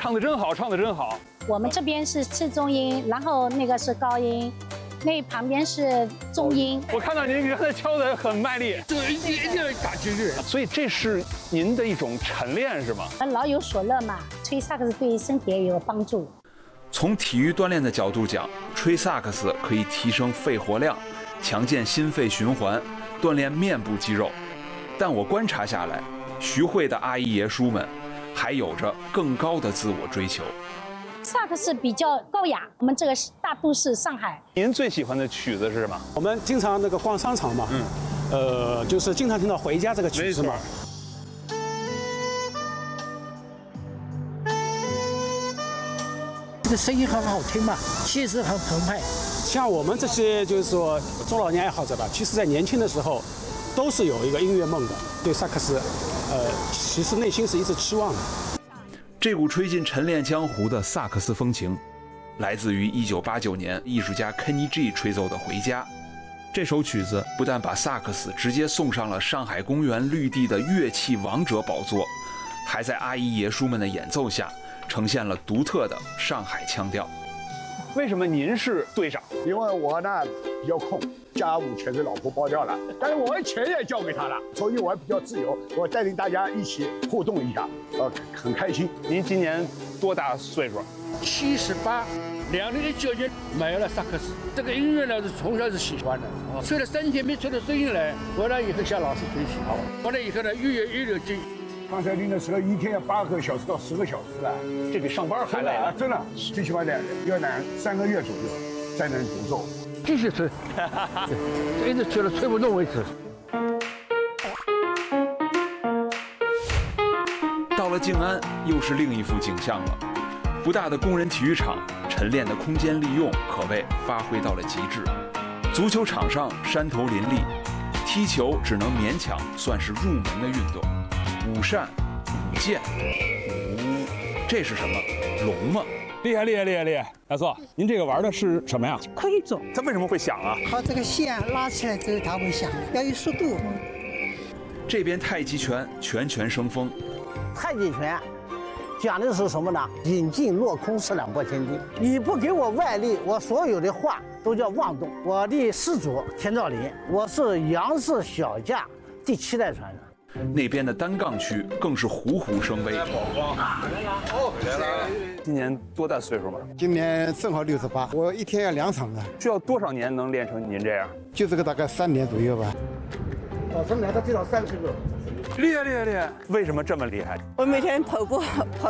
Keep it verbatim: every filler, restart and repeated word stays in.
唱的真好，唱的真好。 我们这边是次中音，然后那个是高音，那旁边是中音。 我看到您刚才敲的很卖力， 这个一定一定要打进去。 所以这是您的一种晨练是吗？ 老有所乐嘛，吹萨克斯对身体也有帮助。 从体育锻炼的角度讲，吹萨克斯可以提升肺活量，强健心肺循环，锻炼面部肌肉。但我观察下来，徐汇的阿姨爷叔们还有着更高的自我追求。 萨克斯比较高雅，我们这个大都市上海。 您最喜欢的曲子是什么？ 我们经常那个逛商场嘛，嗯，呃，就是经常听到《回家》这个曲子嘛。 这个声音很好听嘛，气势很澎湃。 像我们这些就是说中老年爱好者吧，其实在年轻的时候，都是有一个音乐梦的，对萨克斯，呃，其实内心是一直期望的。 这股吹进晨练江湖的萨克斯风情，来自于一九八九年艺术家 Kenny G 吹奏的《回家》。这首曲子不但把萨克斯直接送上了上海公园绿地的乐器王者宝座，还在阿姨爷叔们的演奏下，呈现了独特的上海腔调。 为什么您是队长？ 因为我呢比较空，家务全给老婆包掉了，但是我的钱也交给她了，所以我还比较自由。我带领大家一起互动一下，呃，很开心。 您今年多大岁数？ 七十八，两年的九年买了萨克斯。这个音乐呢是从小是喜欢的，吹了三天没吹出声音来，回来以后向老师学习，回来以后呢越越越有劲。 刚才练的时候，一天要八个小时到十个小时的， 这比上班还累啊！真的，最起码得要难三个月左右才能独奏。 继续吹，一直吹到吹不动为止。 到了静安，又是另一幅景象了。不大的工人体育场，晨练的空间利用可谓发挥到了极致。足球场上山头林立，踢球只能勉强算是入门的运动。舞扇、舞剑、舞，这是什么？龙吗？ 厉害厉害厉害厉害！大叔，您这个玩的是什么呀？ 昆总。 它为什么会响啊？ 靠这个线拉起来之后它会响，要有速度。 这边太极拳拳拳生风。 太极拳讲的是什么呢？引劲落空，是两拨千斤。你不给我外力，我所有的话都叫妄动。我的师祖田兆林，我是杨氏小架第七代传人。 那边的单杠区更是虎虎生威。 今年多大岁数嘛？ 今年正好六十八，我一天要两场的。 需要多少年能练成您这样？ 就这个大概三年左右吧。 早晨来的最少三十个。 厉害厉害厉害！为什么这么厉害？ 我每天跑步跑。